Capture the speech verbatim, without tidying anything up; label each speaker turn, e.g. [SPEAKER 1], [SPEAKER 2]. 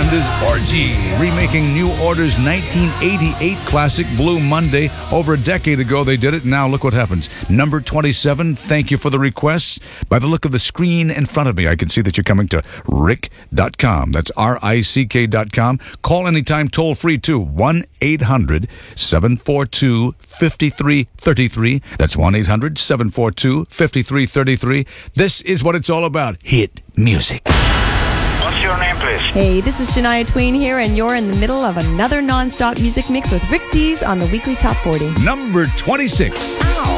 [SPEAKER 1] is Orgy, remaking New Order's nineteen eighty-eight classic Blue Monday. Over a decade ago, they did it. Now look what happens. Number twenty-seven, thank you for the requests. By the look of the screen in front of me, I can see that you're coming to rick dot com. That's R I C K dot com. Call anytime, toll free to one eight hundred seven four two five three three three. That's one eight hundred seven four two five three three three. This is what it's all about. Hit music.
[SPEAKER 2] What's your name, please?
[SPEAKER 3] Hey, this is Shania Twain here, and you're in the middle of another non-stop music mix with Rick Dees on the Weekly Top forty.
[SPEAKER 1] Number twenty-six.
[SPEAKER 3] Ow.